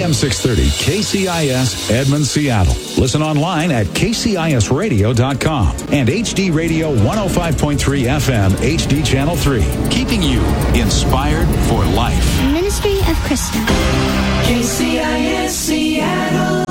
AM 630 KCIS Edmond, Seattle. Listen online at kcisradio.com and HD Radio 105.3 FM HD Channel 3. Keeping you inspired for life. Ministry of Krista. KCIS Seattle.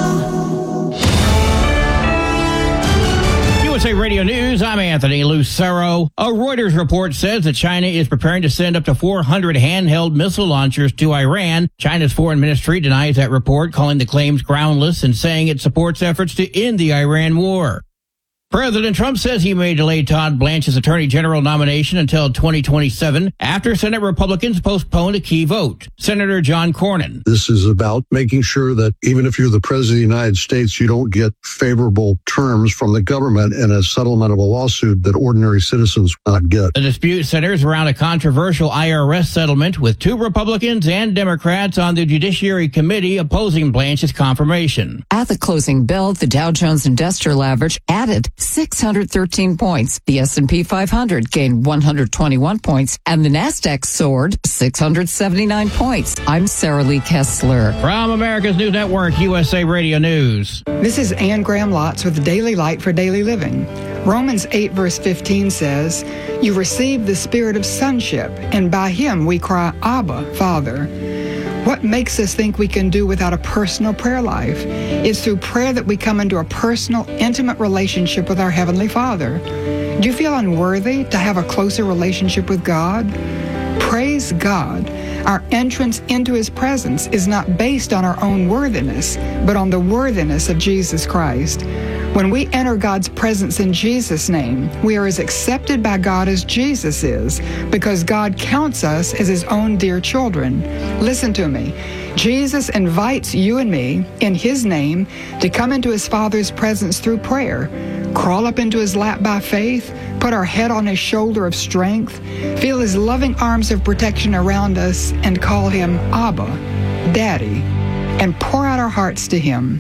USA Radio News, I'm Anthony Lucero. A Reuters report says that China is preparing to send up to 400 handheld missile launchers to Iran. China's foreign ministry denies that report, calling the claims groundless and saying it supports efforts to end the Iran war. President Trump says he may delay Todd Blanche's Attorney General nomination until 2027 after Senate Republicans postponed a key vote. Senator John Cornyn. This is about making sure that even if you're the President of the United States, you don't get favorable terms from the government in a settlement of a lawsuit that ordinary citizens cannot get. The dispute centers around a controversial IRS settlement with 2 Republicans and Democrats on the Judiciary Committee opposing Blanche's confirmation. At the closing bell, the Dow Jones Industrial Average added 613 points. The S&P 500 gained 121 points, and the Nasdaq soared 679 points. I'm Sarah Lee Kessler. From America's News Network, USA Radio News. This is Ann Graham Lotz with the Daily Light for Daily Living. Romans 8 verse 15 says, "You receive the spirit of sonship, and by him we cry, Abba, Father." What makes us think we can do without a personal prayer life? It's through prayer that we come into a personal, intimate relationship with our Heavenly Father. Do you feel unworthy to have a closer relationship with God? Praise God. Our entrance into His presence is not based on our own worthiness, but on the worthiness of Jesus Christ. When we enter God's presence in Jesus' name, we are as accepted by God as Jesus is, because God counts us as His own dear children. Listen to me. Jesus invites you and me, in His name, to come into His Father's presence through prayer, crawl up into His lap by faith, put our head on His shoulder of strength, feel His loving arms of protection around us, and call Him Abba, Daddy, and pour out our hearts to Him.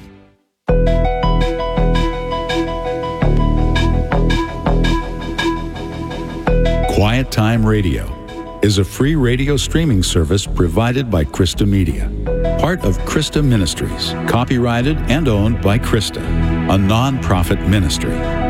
Quiet Time Radio is a free radio streaming service provided by Krista Media, part of Krista Ministries, copyrighted and owned by Krista, a non-profit ministry.